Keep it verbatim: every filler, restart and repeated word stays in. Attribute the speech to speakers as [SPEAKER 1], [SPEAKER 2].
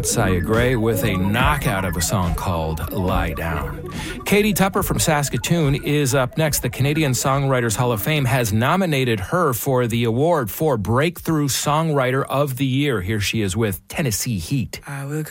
[SPEAKER 1] Sia Gray with a knockout of a song called Lie Down. Katie Tupper from Saskatoon is up next. The Canadian Songwriters Hall of Fame has nominated her for the award for Breakthrough Songwriter of the Year. Here she is with Tennessee Heat.
[SPEAKER 2] I will